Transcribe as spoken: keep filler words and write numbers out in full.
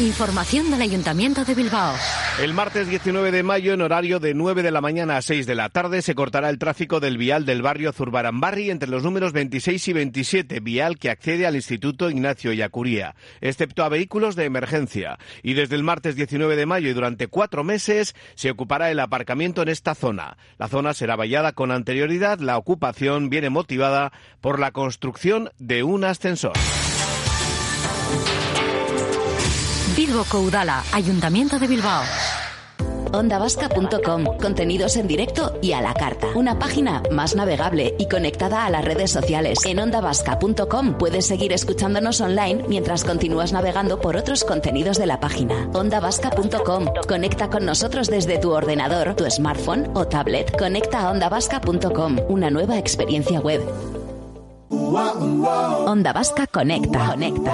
Información del Ayuntamiento de Bilbao. El martes diecinueve de mayo, en horario de nueve de la mañana a seis de la tarde, se cortará el tráfico del vial del barrio Zurbaranbarri entre los números veintiséis y veintisiete, vial que accede al Instituto Ignacio Ellacuría, excepto a vehículos de emergencia. Y desde el martes diecinueve de mayo y durante cuatro meses se ocupará el aparcamiento en esta zona. La zona será vallada con anterioridad. La ocupación viene motivada por la construcción de un ascensor. Bilboko Udala, Ayuntamiento de Bilbao. onda vasca punto com, contenidos en directo y a la carta. Una página más navegable y conectada a las redes sociales. En onda vasca punto com puedes seguir escuchándonos online mientras continúas navegando por otros contenidos de la página. onda vasca punto com. Conecta con nosotros desde tu ordenador, tu smartphone o tablet. Conecta a onda vasca punto com, una nueva experiencia web. Onda Vasca conecta, conecta.